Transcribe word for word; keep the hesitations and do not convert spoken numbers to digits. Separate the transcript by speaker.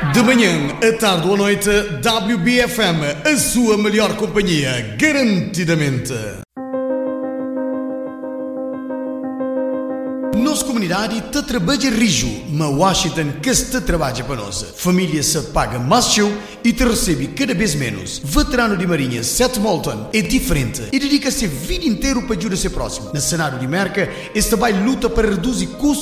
Speaker 1: De manhã, à tarde ou à noite, W B F M, a sua melhor companhia, garantidamente. Nossa comunidade te trabalha rijo, mas Washington que se te trabalha para nós. Família se paga mais show e te recebe cada vez menos. Veterano de Marinha Seth Moulton é diferente e dedica-se a vida inteira para ajudar a ser próximo. No cenário de América, este trabalho luta para reduzir custos